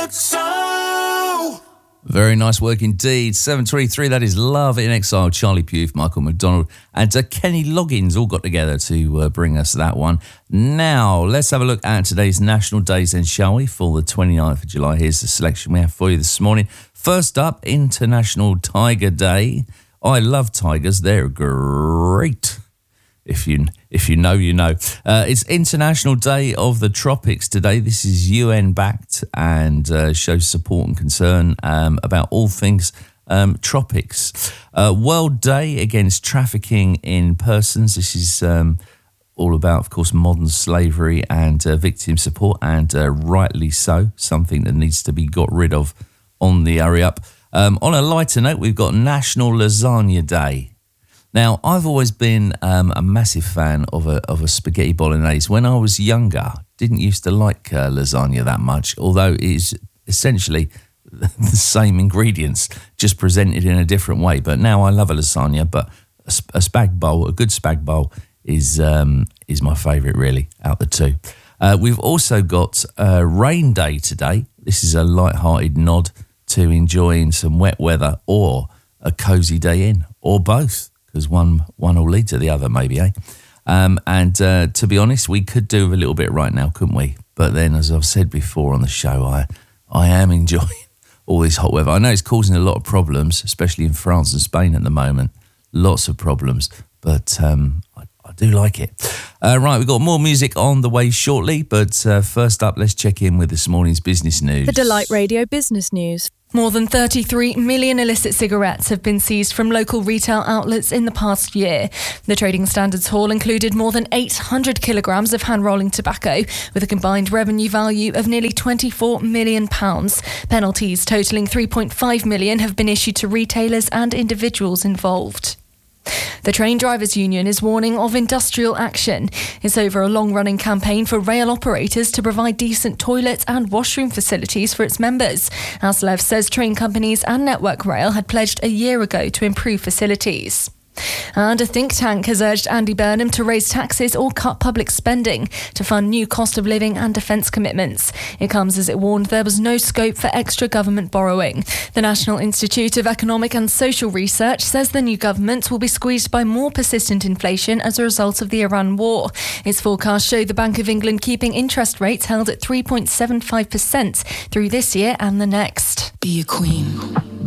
Very nice work indeed. 7:23, that is Love in Exile. Charlie Puth, Michael McDonald and Kenny Loggins all got together to bring us that one. Now, let's have a look at today's national days then, shall we? For the 29th of July, here's the selection we have for you this morning. First up, International Tiger Day. I love tigers. They're great. If you know, you know. It's International Day of the Tropics today. This is UN-backed and shows support and concern about all things tropics. World Day Against Trafficking in Persons. This is all about, of course, modern slavery and victim support, and rightly so, something that needs to be got rid of on the hurry up. On a lighter note, we've got National Lasagna Day. Now, I've always been a massive fan of a spaghetti bolognese. When I was younger, didn't used to like lasagna that much, although it is essentially the same ingredients, just presented in a different way. But now I love a lasagna, but a spag bowl, a good spag bowl, is my favourite, really, out the two. We've also got Rain Day today. This is a light-hearted nod to enjoying some wet weather or a cosy day in, or both. Because one will lead to the other, maybe, eh? And to be honest, we could do with a little bit right now, couldn't we? But then, as I've said before on the show, I am enjoying all this hot weather. I know it's causing a lot of problems, especially in France and Spain at the moment. Lots of problems, but I do like it. Right, we've got more music on the way shortly, but first up, let's check in with this morning's business news. The Delight Radio business news. More than 33 million illicit cigarettes have been seized from local retail outlets in the past year. The Trading Standards Haul included more than 800 kilograms of hand-rolling tobacco, with a combined revenue value of nearly £24 million. Penalties totalling £3.5 million have been issued to retailers and individuals involved. The Train Drivers Union is warning of industrial action. It's over a long-running campaign for rail operators to provide decent toilets and washroom facilities for its members. ASLEF says train companies and Network Rail had pledged a year ago to improve facilities. And a think tank has urged Andy Burnham to raise taxes or cut public spending to fund new cost of living and defence commitments. It comes as it warned there was no scope for extra government borrowing. The National Institute of Economic and Social Research says the new government will be squeezed by more persistent inflation as a result of the Iran war. Its forecast showed the Bank of England keeping interest rates held at 3.75% through this year and the next. Be a queen.